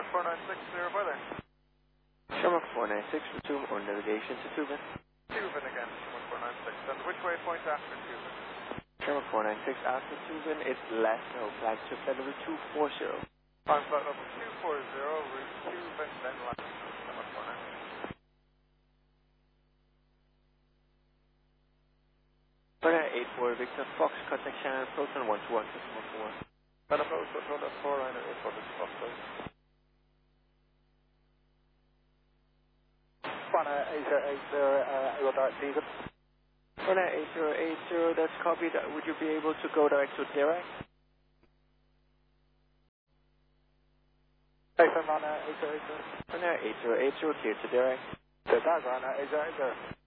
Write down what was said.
14960 weather. Shamrock 496, resume or navigation to Tubin. Tubin again, 14960. And which waypoint after Tubin? Shamrock 496, after Tubin, it's left, no, flag to flight level 240. On flight level 240, route Tubin, then left, Shamrock 496. 84 Victor Fox, contact channel, Proton 121, decimal 4. Then approach, Proton 4, and 84 Victor Fox, please. 8080, will direct Tubin. 8080, that's copied. Would you be able to go direct to Dirac? Hey, from 8080. 8080, clear to Dirac. That's 8080.